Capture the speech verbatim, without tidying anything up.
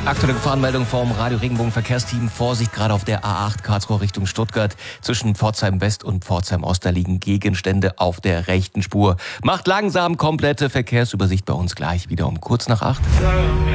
Aktuelle Gefahrenmeldung vom Radio Regenbogen Verkehrsteam. Vorsicht, gerade auf der A acht Karlsruhe Richtung Stuttgart. Zwischen Pforzheim West und Pforzheim Ost, da liegen Gegenstände auf der rechten Spur. Macht langsam, komplette Verkehrsübersicht bei uns gleich wieder um kurz nach acht.